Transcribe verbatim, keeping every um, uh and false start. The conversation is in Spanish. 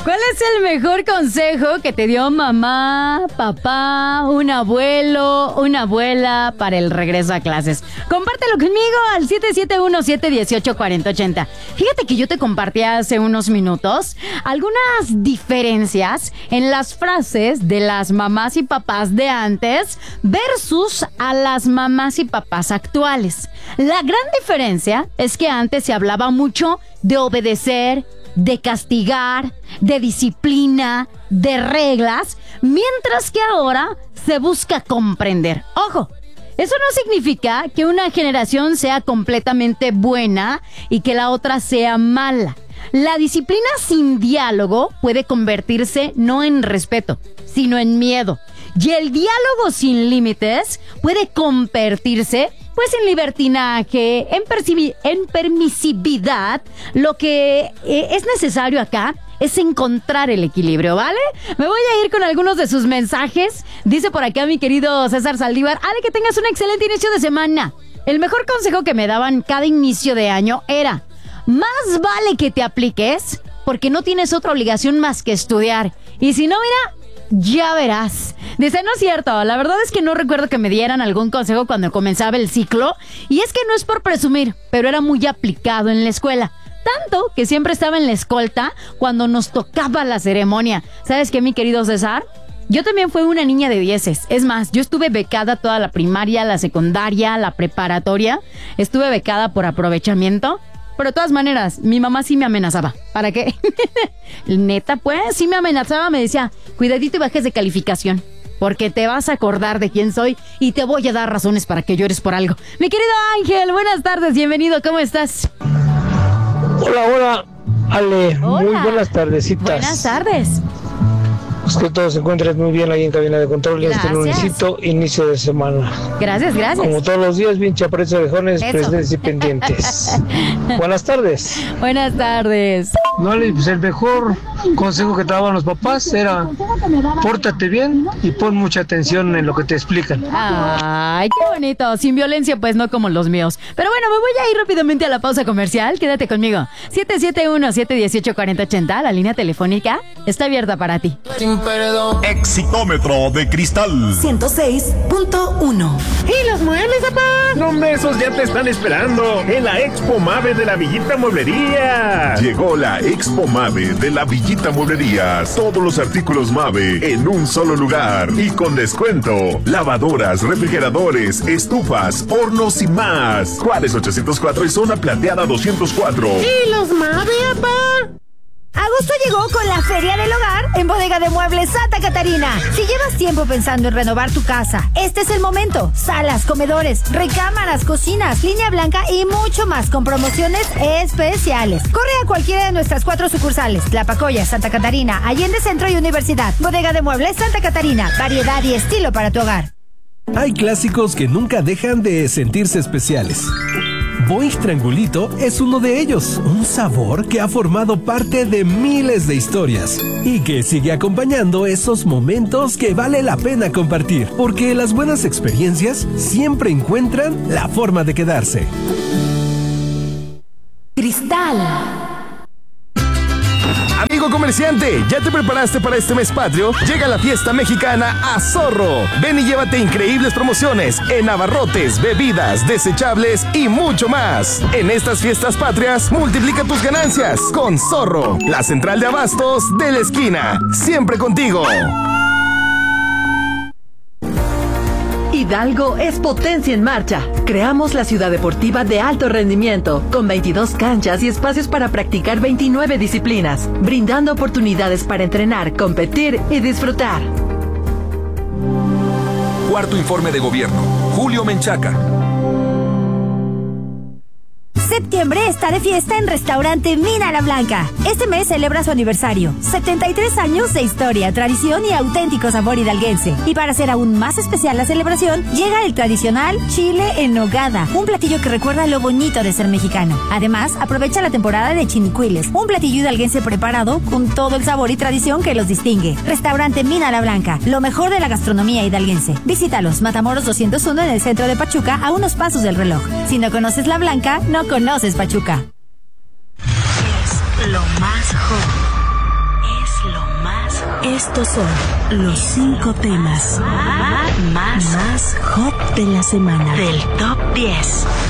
¿Cuál es el mejor consejo que te dio mamá, papá, un abuelo, una abuela para el regreso a clases? Compártelo conmigo al siete siete uno, siete uno ocho, cuatro cero ocho cero. Fíjate que yo te compartí hace unos minutos algunas diferencias en las frases de las mamás y papás de antes versus a las mamás y papás actuales. La gran diferencia es que antes se hablaba mucho de obedecer, de castigar, de disciplina, de reglas, mientras que ahora se busca comprender. ¡Ojo! Eso no significa que una generación sea completamente buena y que la otra sea mala. La disciplina sin diálogo puede convertirse no en respeto, sino en miedo. Y el diálogo sin límites puede convertirse pues en libertinaje, en, percibi- en permisividad. Lo que eh, es necesario acá es encontrar el equilibrio, ¿vale? Me voy a ir con algunos de sus mensajes. Dice por acá mi querido César Saldívar: Ale, que tengas un excelente inicio de semana. El mejor consejo que me daban cada inicio de año era: más vale que te apliques, porque no tienes otra obligación más que estudiar. Y si no, mira, ya verás. Dice, no es cierto, la verdad es que no recuerdo que me dieran algún consejo cuando comenzaba el ciclo. Y es que no es por presumir, pero era muy aplicado en la escuela. Tanto que siempre estaba en la escolta cuando nos tocaba la ceremonia. ¿Sabes qué, mi querido César? Yo también fui una niña de dieces. Es más, yo estuve becada toda la primaria, la secundaria, la preparatoria. Estuve becada por aprovechamiento. Pero de todas maneras, mi mamá sí me amenazaba. ¿Para qué? Neta, pues, sí me amenazaba. Me decía, cuidadito y bajes de calificación, porque te vas a acordar de quién soy y te voy a dar razones para que llores por algo. Mi querido Ángel, buenas tardes, bienvenido, ¿cómo estás? Hola, hola, Ale, hola. Muy buenas tardecitas. Buenas tardes. Pues que todos se encuentren muy bien ahí en cabina de control y en este lunesito, inicio de semana. Gracias, gracias. Como todos los días, bien chaparritos orejones, presentes y pendientes. Buenas tardes. Buenas tardes. No, Ale, pues el mejor consejo que te daban los papás era: pórtate bien y pon mucha atención en lo que te explican. Ay, qué bonito. Sin violencia, pues no como los míos. Pero bueno, me voy a ir rápidamente a la pausa comercial. Quédate conmigo. siete siete uno, siete uno ocho, cuatro cero ocho cero. La línea telefónica está abierta para ti. Exitómetro de cristal ciento seis punto uno. ¿Y los muebles, papá? No, hombre, esos ya te están esperando en la Expo Mave de la Villita Mueblería. Llegó la Expo Mave de la Villita Mueblería. Todos los artículos Mave en un solo lugar y con descuento. Lavadoras, refrigeradores, estufas, hornos y más. Juárez ochocientos cuatro y Zona Plateada doscientos cuatro. ¿Y los Mave, papá? Agosto llegó con la Feria del Hogar en Bodega de Muebles Santa Catarina. Si llevas tiempo pensando en renovar tu casa, este es el momento. Salas, comedores, recámaras, cocinas, línea blanca y mucho más con promociones especiales. Corre a cualquiera de nuestras cuatro sucursales: Tlapacoya, Santa Catarina, Allende Centro y Universidad. Bodega de Muebles Santa Catarina, variedad y estilo para tu hogar. Hay clásicos que nunca dejan de sentirse especiales. Boing Triangulito es uno de ellos, un sabor que ha formado parte de miles de historias y que sigue acompañando esos momentos que vale la pena compartir, porque las buenas experiencias siempre encuentran la forma de quedarse. Cristal. Amigo comerciante, ¿ya te preparaste para este mes patrio? Llega la fiesta mexicana a Zorro. Ven y llévate increíbles promociones en abarrotes, bebidas, desechables y mucho más. En estas fiestas patrias, multiplica tus ganancias con Zorro, la central de abastos de la esquina. Siempre contigo. Hidalgo es potencia en marcha. Creamos la ciudad deportiva de alto rendimiento, con veintidós canchas y espacios para practicar veintinueve disciplinas, brindando oportunidades para entrenar, competir y disfrutar. Cuarto informe de gobierno. Julio Menchaca. Septiembre está de fiesta en Restaurante Mina La Blanca. Este mes celebra su aniversario. setenta y tres años de historia, tradición y auténtico sabor hidalguense. Y para hacer aún más especial la celebración, llega el tradicional chile en nogada, un platillo que recuerda lo bonito de ser mexicano. Además, aprovecha la temporada de chinicuiles, un platillo hidalguense preparado con todo el sabor y tradición que los distingue. Restaurante Mina La Blanca, lo mejor de la gastronomía hidalguense. Visítalos, Matamoros doscientos uno en el centro de Pachuca, a unos pasos del reloj. Si no conoces La Blanca, no conoces Pachuca. Es lo más joven. Es Estos son los cinco temas más, más hot de la semana. Del top diez.